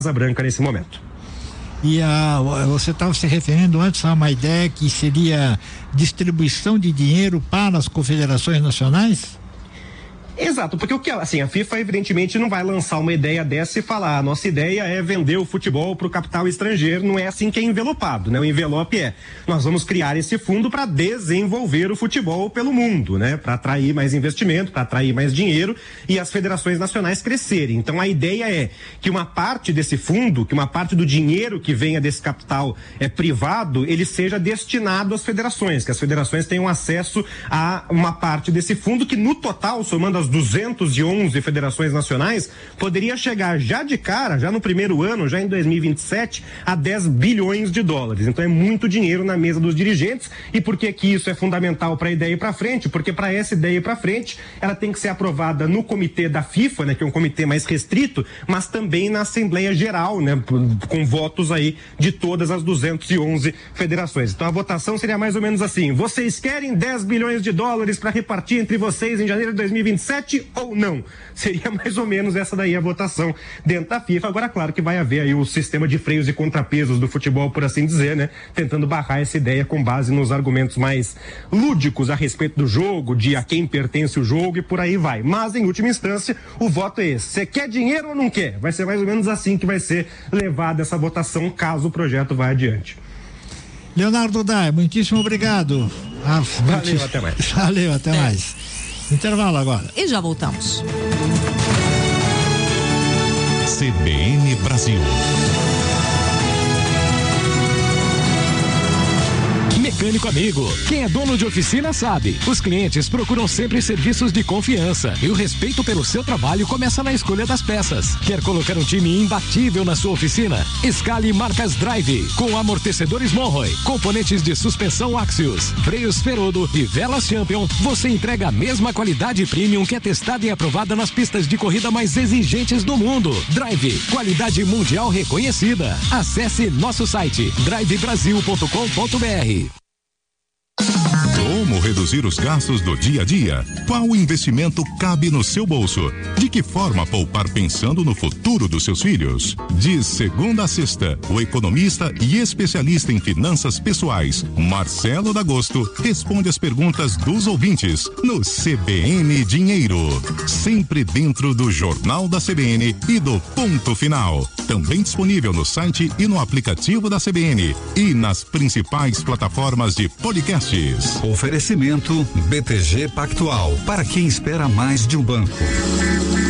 Branca nesse momento. E você estava se referindo antes a uma ideia que seria distribuição de dinheiro para as confederações nacionais? Exato, porque a FIFA evidentemente não vai lançar uma ideia dessa e falar, a nossa ideia é vender o futebol para o capital estrangeiro, não é assim que é envelopado, né? O envelope nós vamos criar esse fundo para desenvolver o futebol pelo mundo, né? Para atrair mais investimento, para atrair mais dinheiro e as federações nacionais crescerem. Então a ideia é que uma parte desse fundo, que uma parte do dinheiro que venha desse capital privado, ele seja destinado às federações, que as federações tenham acesso a uma parte desse fundo que no total, somando as 211 federações nacionais, poderia chegar já de cara, já no primeiro ano, já em 2027, a 10 bilhões de dólares. Então é muito dinheiro na mesa dos dirigentes. E por que isso é fundamental para a ideia ir para frente? Porque para essa ideia ir para frente, ela tem que ser aprovada no comitê da FIFA, né, que é um comitê mais restrito, mas também na Assembleia Geral, né, com votos aí de todas as 211 federações. Então a votação seria mais ou menos assim: vocês querem 10 bilhões de dólares para repartir entre vocês em janeiro de 2027 ou não? Seria mais ou menos essa daí a votação dentro da FIFA. Agora, claro que vai haver aí o sistema de freios e contrapesos do futebol, por assim dizer, né? Tentando barrar essa ideia com base nos argumentos mais lúdicos a respeito do jogo, de a quem pertence o jogo e por aí vai. Mas, em última instância, o voto é esse. Você quer dinheiro ou não quer? Vai ser mais ou menos assim que vai ser levada essa votação, caso o projeto vá adiante. Leonardo Dai, muitíssimo obrigado. Valeu, até mais. Valeu, até mais. Intervalo agora. E já voltamos. CBN Brasil. Mecânico amigo, quem é dono de oficina sabe, os clientes procuram sempre serviços de confiança e o respeito pelo seu trabalho começa na escolha das peças. Quer colocar um time imbatível na sua oficina? Escale marcas Drive, com amortecedores Monroe, componentes de suspensão Axios, freios Ferodo e velas Champion. Você entrega a mesma qualidade premium que é testada e aprovada nas pistas de corrida mais exigentes do mundo. Drive, qualidade mundial reconhecida. Acesse nosso site drivebrasil.com.br. Como reduzir os gastos do dia a dia? Qual investimento cabe no seu bolso? De que forma poupar pensando no futuro dos seus filhos? De segunda a sexta, o economista e especialista em finanças pessoais, Marcelo D'Agosto, responde as perguntas dos ouvintes no CBN Dinheiro. Sempre dentro do Jornal da CBN e do Ponto Final. Também disponível no site e no aplicativo da CBN e nas principais plataformas de podcasts. Oferecimento BTG Pactual, para quem espera mais de um banco.